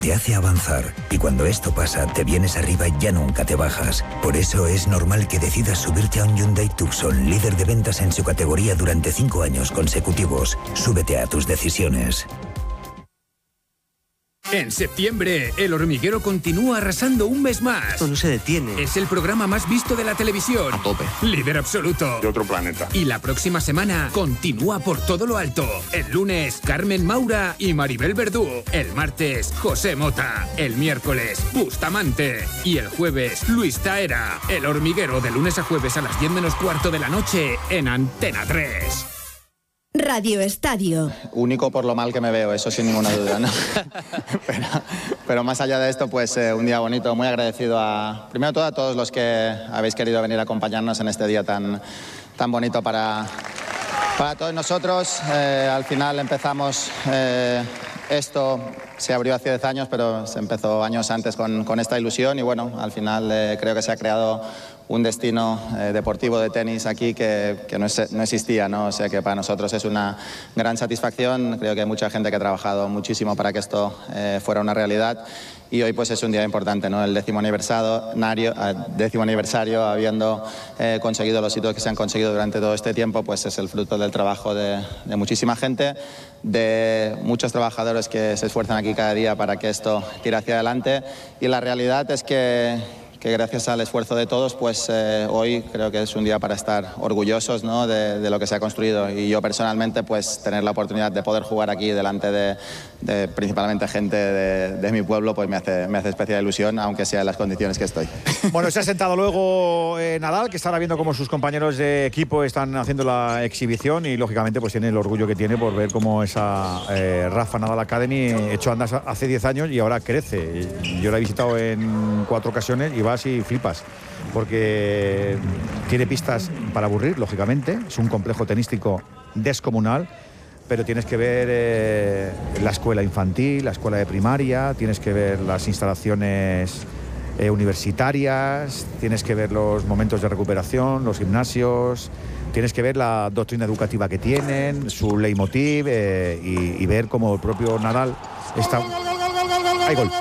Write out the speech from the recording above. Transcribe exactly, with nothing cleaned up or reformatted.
te hace avanzar, y cuando esto pasa, te vienes arriba y ya nunca te bajas. Por eso es normal que decidas subirte a un Hyundai Tucson, líder de ventas en su categoría durante cinco años consecutivos. Súbete a tus decisiones. En septiembre, El Hormiguero continúa arrasando un mes más. No se detiene. Es el programa más visto de la televisión. A tope. Líder absoluto. De otro planeta. Y la próxima semana continúa por todo lo alto. El lunes, Carmen Maura y Maribel Verdú. El martes, José Mota. El miércoles, Bustamante. Y el jueves, Luis Taera. El Hormiguero, de lunes a jueves a las diez menos cuarto de la noche en Antena tres. Radio Estadio. Único por lo mal que me veo, eso sin ninguna duda, ¿no? pero, pero más allá de esto, pues eh, un día bonito, muy agradecido a, primero todo a todos los que habéis querido venir a acompañarnos en este día tan, tan bonito para, para todos nosotros. Eh, al final empezamos, eh, esto se abrió hace diez años, pero se empezó años antes con, con esta ilusión y bueno, al final eh, creo que se ha creado un destino eh, deportivo de tenis aquí que, que no, es, no existía, ¿no? O sea que para nosotros es una gran satisfacción. Creo que hay mucha gente que ha trabajado muchísimo para que esto eh, fuera una realidad y hoy pues es un día importante, ¿no? El décimo aniversario, décimo aniversario habiendo eh, conseguido los hitos que se han conseguido durante todo este tiempo, pues es el fruto del trabajo de, de muchísima gente, de muchos trabajadores que se esfuerzan aquí cada día para que esto tire hacia adelante y la realidad es que que gracias al esfuerzo de todos, pues eh, hoy creo que es un día para estar orgullosos, ¿no? de, de lo que se ha construido. Y yo personalmente, pues tener la oportunidad de poder jugar aquí delante de, de principalmente gente de, de mi pueblo, pues me hace, me hace especial ilusión, aunque sea en las condiciones que estoy. Bueno, se ha sentado luego eh, Nadal, que estará viendo cómo sus compañeros de equipo están haciendo la exhibición y, lógicamente, pues tiene el orgullo que tiene por ver cómo esa eh, Rafa Nadal Academy echó andas hace diez años y ahora crece. Yo la he visitado en cuatro ocasiones y va y flipas, porque tiene pistas para aburrir, lógicamente, es un complejo tenístico descomunal, pero tienes que ver eh, la escuela infantil, la escuela de primaria, tienes que ver las instalaciones eh, universitarias, tienes que ver los momentos de recuperación, los gimnasios, tienes que ver la doctrina educativa que tienen, su leitmotiv eh, y, y ver cómo el propio Nadal está... ¡Hay gol!